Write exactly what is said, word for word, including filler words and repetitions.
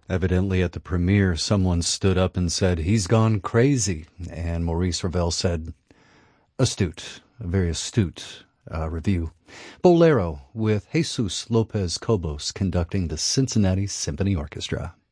Evidently at the premiere, someone stood up and said, "He's gone crazy." And Maurice Ravel said, "Astute, a very astute uh, review." Bolero with Jesus Lopez Cobos conducting the Cincinnati Symphony Orchestra.